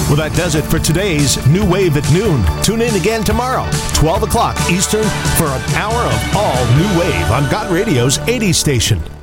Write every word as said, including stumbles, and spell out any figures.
Well, that does it for today's New Wave at noon. Tune in again tomorrow, twelve o'clock Eastern, for an hour of all New Wave on God Radio's eighties station.